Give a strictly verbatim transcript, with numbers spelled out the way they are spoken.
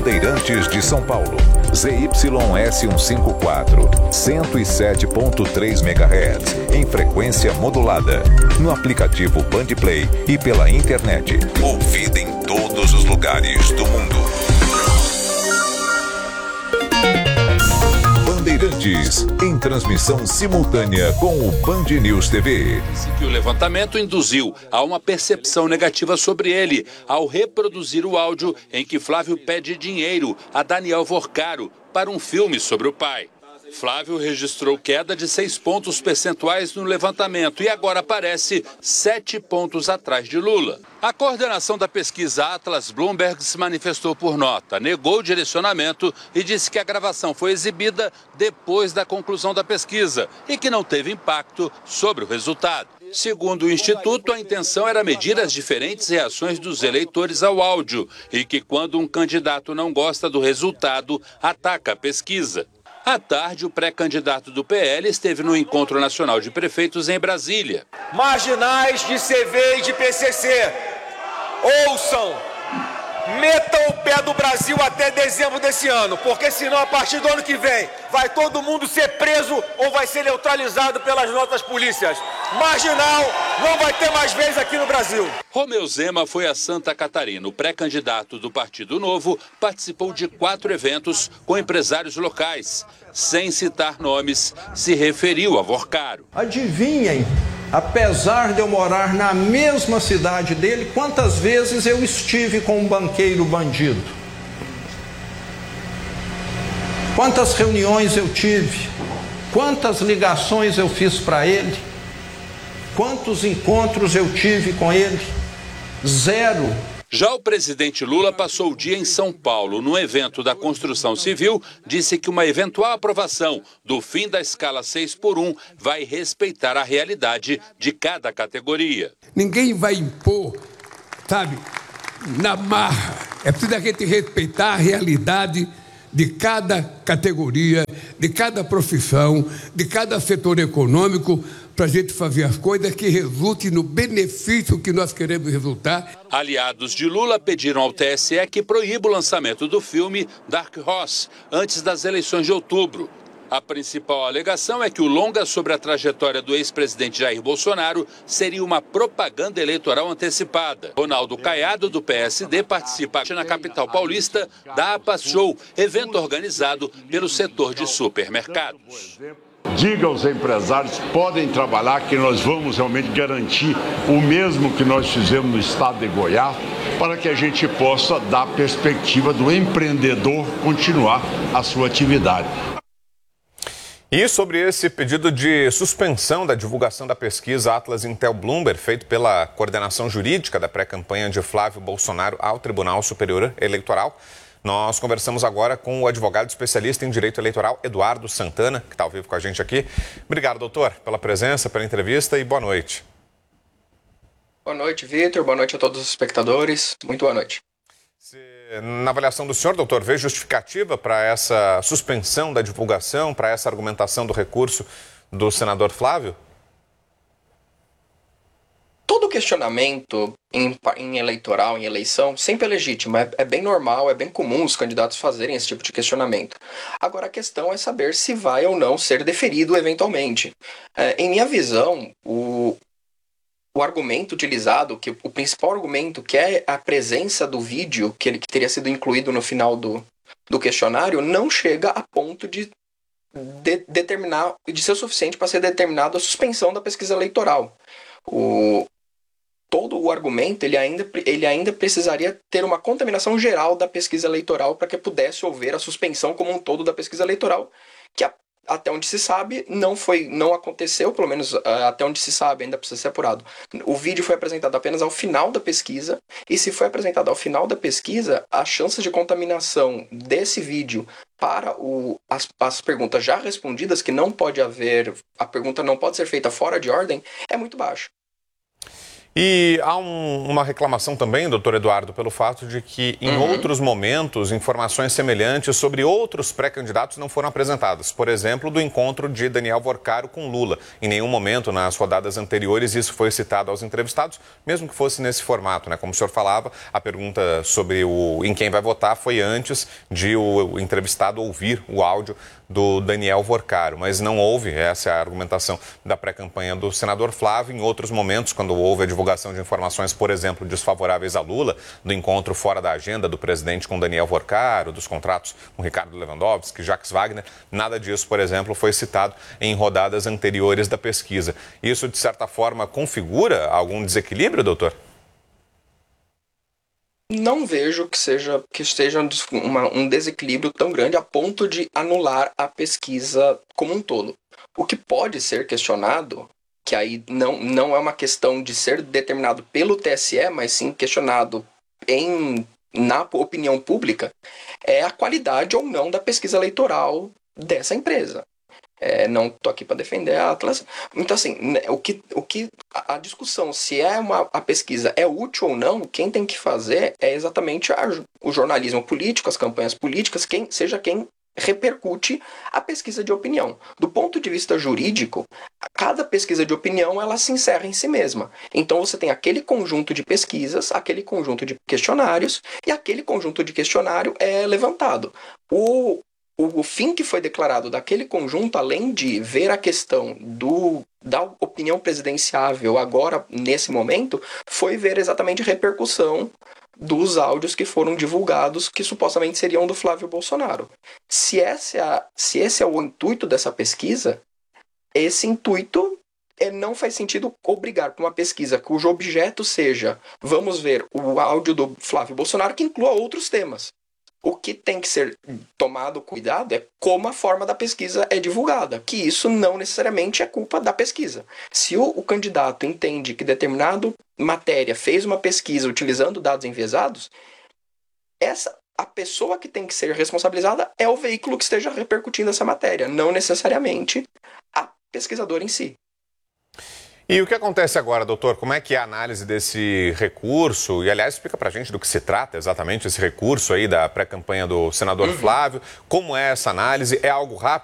Bandeirantes de São Paulo. Z Y S cento e cinquenta e quatro, cento e sete ponto três megahertz, em frequência modulada. No aplicativo Bandplay e pela internet. Ouvida em todos os lugares do mundo. Bandeirantes, em transmissão simultânea com o Band News T V. Disse que o levantamento induziu a uma percepção negativa sobre ele, ao reproduzir o áudio em que Flávio pede dinheiro a Daniel Vorcaro para um filme sobre o pai. Flávio registrou queda de seis pontos percentuais no levantamento e agora aparece sete pontos atrás de Lula. A coordenação da pesquisa Atlas Bloomberg se manifestou por nota, negou o direcionamento e disse que a gravação foi exibida depois da conclusão da pesquisa e que não teve impacto sobre o resultado. Segundo o Instituto, a intenção era medir as diferentes reações dos eleitores ao áudio e que quando um candidato não gosta do resultado, ataca a pesquisa. À tarde, o pré-candidato do P L esteve no Encontro Nacional de Prefeitos em Brasília. Marginais de C V e de P C C, ouçam, metam o pé do Brasil até dezembro desse ano, porque senão a partir do ano que vem vai todo mundo ser preso ou vai ser neutralizado pelas nossas polícias. Marginal não vai ter mais vez aqui no Brasil. Romeu Zema foi a Santa Catarina. O pré-candidato do Partido Novo participou de quatro eventos com empresários locais. Sem citar nomes, se referiu a Vorcaro. Adivinhem, apesar de eu morar na mesma cidade dele, quantas vezes eu estive com um banqueiro bandido? Quantas reuniões eu tive? Quantas ligações eu fiz para ele? Quantos encontros eu tive com ele? Zero. Já o presidente Lula passou o dia em São Paulo. No evento da construção civil, disse que uma eventual aprovação do fim da escala seis por um vai respeitar a realidade de cada categoria. Ninguém vai impor, sabe, na marra. É preciso a gente respeitar a realidade de cada categoria, de cada profissão, de cada setor econômico, para a gente fazer as coisas que resultem no benefício que nós queremos resultar. Aliados de Lula pediram ao T S E que proíba o lançamento do filme Dark Horse antes das eleições de outubro. A principal alegação é que o longa sobre a trajetória do ex-presidente Jair Bolsonaro seria uma propaganda eleitoral antecipada. Ronaldo Caiado, do P S D, participa na capital paulista da APA Show, evento organizado pelo setor de supermercados. Diga aos empresários que podem trabalhar, que nós vamos realmente garantir o mesmo que nós fizemos no estado de Goiás, para que a gente possa dar perspectiva do empreendedor continuar a sua atividade. E sobre esse pedido de suspensão da divulgação da pesquisa Atlas Intel Bloomberg, feito pela coordenação jurídica da pré-campanha de Flávio Bolsonaro ao Tribunal Superior Eleitoral, nós conversamos agora com o advogado especialista em direito eleitoral, Eduardo Santana, que está ao vivo com a gente aqui. Obrigado, doutor, pela presença, pela entrevista e boa noite. Boa noite, Vitor. Boa noite a todos os espectadores. Muito boa noite. Na avaliação do senhor, doutor, vê justificativa para essa suspensão da divulgação, para essa argumentação do recurso do senador Flávio? Todo questionamento em, em eleitoral, em eleição, sempre é legítimo. É, é bem normal, é bem comum os candidatos fazerem esse tipo de questionamento. Agora, a questão é saber se vai ou não ser deferido eventualmente. É, em minha visão, o... O argumento utilizado, que o principal argumento, que é a presença do vídeo que, ele, que teria sido incluído no final do, do questionário, não chega a ponto de, de determinar, de ser o suficiente para ser determinado a suspensão da pesquisa eleitoral. O, todo o argumento ele ainda, ele ainda precisaria ter uma contaminação geral da pesquisa eleitoral para que pudesse haver a suspensão como um todo da pesquisa eleitoral, que a até onde se sabe, não foi, não aconteceu, pelo menos uh, até onde se sabe, ainda precisa ser apurado. O vídeo foi apresentado apenas ao final da pesquisa, e se foi apresentado ao final da pesquisa, a chance de contaminação desse vídeo para o, as, as perguntas já respondidas, que não pode haver, a pergunta não pode ser feita fora de ordem, é muito baixa. E há um, uma reclamação também, doutor Eduardo, pelo fato de que em uhum. outros momentos informações semelhantes sobre outros pré-candidatos não foram apresentadas. Por exemplo, do encontro de Daniel Vorcaro com Lula. Em nenhum momento nas rodadas anteriores isso foi citado aos entrevistados, mesmo que fosse nesse formato, né? Como o senhor falava, a pergunta sobre o, em quem vai votar foi antes de o, o entrevistado ouvir o áudio do Daniel Vorcaro, mas não houve, essa é a argumentação da pré-campanha do senador Flávio. Em outros momentos, quando houve a divulgação de informações, por exemplo, desfavoráveis a Lula, do encontro fora da agenda do presidente com Daniel Vorcaro, dos contratos com Ricardo Lewandowski, Jacques Wagner, nada disso, por exemplo, foi citado em rodadas anteriores da pesquisa. Isso, de certa forma, configura algum desequilíbrio, doutor? Não vejo que seja que esteja uma, um desequilíbrio tão grande a ponto de anular a pesquisa como um todo. O que pode ser questionado, que aí não, não é uma questão de ser determinado pelo T S E, mas sim questionado em, na opinião pública, é a qualidade ou não da pesquisa eleitoral dessa empresa. É, não estou aqui para defender a Atlas. Então, assim, o que, o que a, a discussão se é uma, a pesquisa é útil ou não, quem tem que fazer é exatamente a, o jornalismo político, as campanhas políticas, quem, seja quem repercute a pesquisa de opinião. Do ponto de vista jurídico, cada pesquisa de opinião ela se encerra em si mesma. Então você tem aquele conjunto de pesquisas, aquele conjunto de questionários, e aquele conjunto de questionário é levantado. O O fim que foi declarado daquele conjunto, além de ver a questão do, da opinião presidenciável agora, nesse momento, foi ver exatamente a repercussão dos áudios que foram divulgados, que supostamente seriam do Flávio Bolsonaro. Se esse é, se esse é o intuito dessa pesquisa, esse intuito é, não faz sentido obrigar para uma pesquisa cujo objeto seja vamos ver o áudio do Flávio Bolsonaro que inclua outros temas. O que tem que ser tomado cuidado é como a forma da pesquisa é divulgada, que isso não necessariamente é culpa da pesquisa. Se o, o candidato entende que determinada matéria fez uma pesquisa utilizando dados enviesados, essa, a pessoa que tem que ser responsabilizada é o veículo que esteja repercutindo essa matéria, não necessariamente a pesquisadora em si. E o que acontece agora, doutor? Como é que é a análise desse recurso? E, aliás, explica pra gente do que se trata exatamente esse recurso aí da pré-campanha do senador uhum. Flávio. Como é essa análise? É algo rápido?